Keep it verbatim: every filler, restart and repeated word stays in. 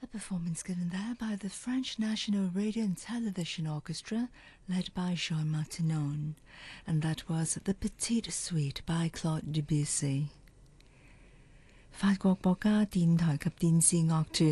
performance given there by the French National Radio and Television Orchestra, led by Jean Martinon, and that was The Petite Suite by Claude Debussy. 法國國家電台及電視樂團